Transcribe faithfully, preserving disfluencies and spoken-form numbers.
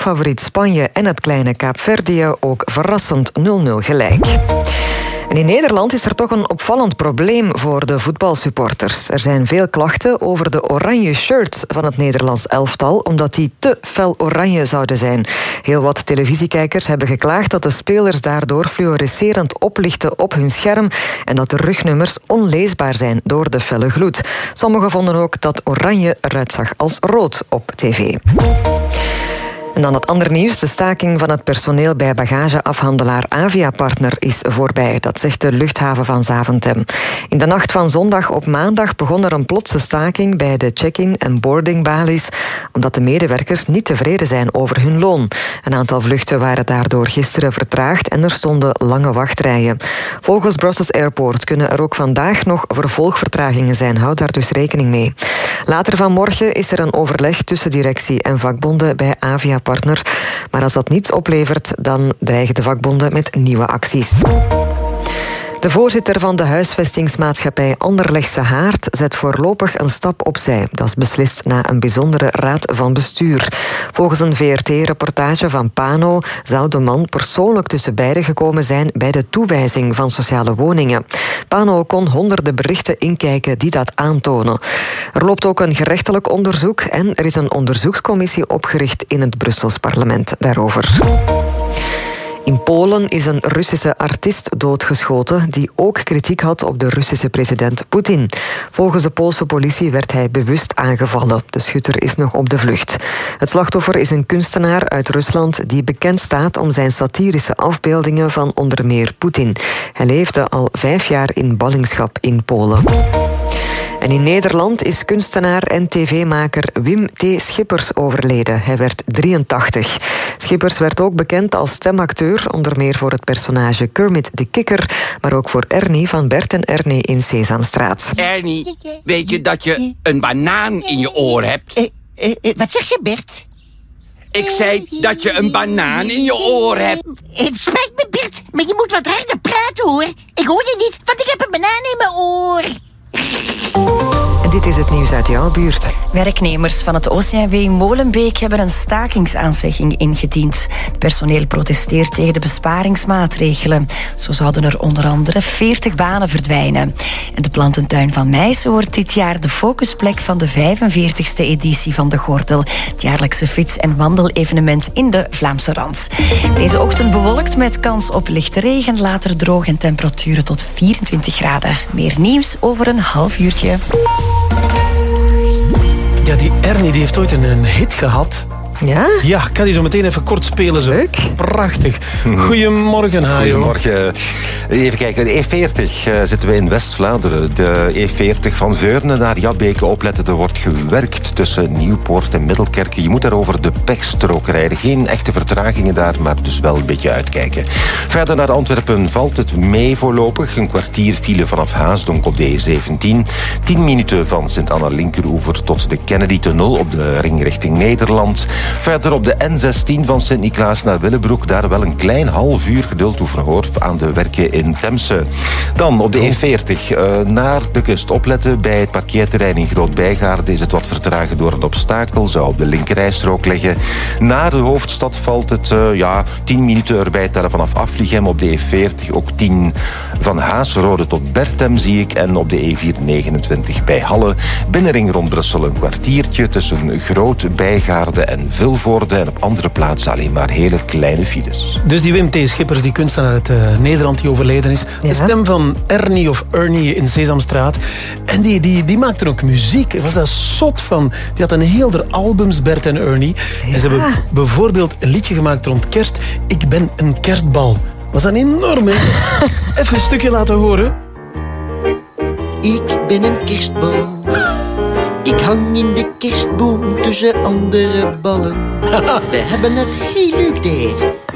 topfavoriet Spanje en het kleine Kaapverdië ook verrassend nul nul gelijk. En in Nederland is er toch een opvallend probleem voor de voetbalsupporters. Er zijn veel klachten over de oranje shirts van het Nederlands elftal, omdat die te fel oranje zouden zijn. Heel wat televisiekijkers hebben geklaagd dat de spelers daardoor fluorescerend oplichten op hun scherm en dat de rugnummers onleesbaar zijn door de felle gloed. Sommigen vonden ook dat oranje eruit zag als rood op tv. En dan het andere nieuws. De staking van het personeel bij bagageafhandelaar Avia-Partner is voorbij. Dat zegt de luchthaven van Zaventem. In de nacht van zondag op maandag begon er een plotse staking bij de check-in en boardingbalies, omdat de medewerkers niet tevreden zijn over hun loon. Een aantal vluchten waren daardoor gisteren vertraagd en er stonden lange wachtrijen. Volgens Brussels Airport kunnen er ook vandaag nog vervolgvertragingen zijn. Houd daar dus rekening mee. Later vanmorgen is er een overleg tussen directie en vakbonden bij Avia-Partner. Maar als dat niets oplevert, dan dreigen de vakbonden met nieuwe acties. De voorzitter van de huisvestingsmaatschappij Anderlechtse Haard zet voorlopig een stap opzij. Dat is beslist na een bijzondere raad van bestuur. Volgens een V R T-reportage van Pano zou de man persoonlijk tussen beiden gekomen zijn bij de toewijzing van sociale woningen. Pano kon honderden berichten inkijken die dat aantonen. Er loopt ook een gerechtelijk onderzoek en er is een onderzoekscommissie opgericht in het Brussels parlement daarover. In Polen is een Russische artiest doodgeschoten die ook kritiek had op de Russische president Poetin. Volgens de Poolse politie werd hij bewust aangevallen. De schutter is nog op de vlucht. Het slachtoffer is een kunstenaar uit Rusland die bekend staat om zijn satirische afbeeldingen van onder meer Poetin. Hij leefde al vijf jaar in ballingschap in Polen. En in Nederland is kunstenaar en tv-maker Wim T. Schippers overleden. Hij werd drieëntachtig. Schippers werd ook bekend als stemacteur, onder meer voor het personage Kermit de Kikker, maar ook voor Ernie van Bert en Ernie in Sesamstraat. Ernie, weet je dat je een banaan in je oor hebt? Uh, uh, uh, wat zeg je, Bert? Ik zei dat je een banaan in je oor hebt. Het spijt me, Bert, maar je moet wat harder praten, hoor. Ik hoor je niet, want ik heb een banaan in mijn oor. En dit is het nieuws uit jouw buurt. Werknemers van het O C M W in Molenbeek hebben een stakingsaanzegging ingediend. Het personeel protesteert tegen de besparingsmaatregelen. Zo zouden er onder andere veertig banen verdwijnen. En de plantentuin van Meissen wordt dit jaar de focusplek van de vijfenveertigste editie van de Gordel. Het jaarlijkse fiets- en wandelevenement in de Vlaamse Rand. Deze ochtend bewolkt met kans op lichte regen, later droog en temperaturen tot vierentwintig graden. Meer nieuws over een half uurtje. Ja, die Ernie die heeft ooit een, een hit gehad. Ja? Ja, ik ga die zo meteen even kort spelen. Zo. Leuk. Prachtig. Goedemorgen, Hajo. Goedemorgen. Even kijken, de E veertig uh, zitten we in West-Vlaanderen. De E veertig van Veurne naar Jabbeke opletten. Er wordt gewerkt tussen Nieuwpoort en Middelkerke. Je moet daar over de pechstrook rijden. Geen echte vertragingen daar, maar dus wel een beetje uitkijken. Verder naar Antwerpen valt het mee voorlopig. Een kwartier file vanaf Haasdonk op de E zeventien. Tien minuten van Sint-Anna-Linkeroever tot de Kennedy-tunnel op de ring richting Nederland. Verder op de N zestien van Sint-Niklaas naar Willebroek. Daar wel een klein half uur geduld oefenen hoor aan de werken in Temse. Dan op de E veertig uh, naar de kust opletten. Bij het parkeerterrein in Groot-Bijgaarde is het wat vertragen door een obstakel. Zou op de linkerrijstrook liggen. Naar de hoofdstad valt het uh, ja, tien minuten erbij tellen vanaf Afligem. Op de E veertig ook tien van Haasrode tot Bertem zie ik. En op de E vierhonderdnegenentwintig bij Halle. Binnenring rond Brussel een kwartiertje tussen Groot-Bijgaarde en Vilvoorde. En op andere plaatsen alleen maar hele kleine files. Dus die Wim T. Schippers, die kunstenaar uit uh, Nederland die overleden is. Ja. De stem van Ernie of Ernie in Sesamstraat. En die, die, die maakte ook muziek. Was daar zot van. Die had een heel der albums, Bert en Ernie. Ja. En ze hebben bijvoorbeeld een liedje gemaakt rond kerst. Ik ben een kerstbal. Was dat enorm, hè? Even een stukje laten horen. Ik ben een kerstbal. Ik hang in de kerstboom tussen andere ballen. We hebben het heel leuk daar.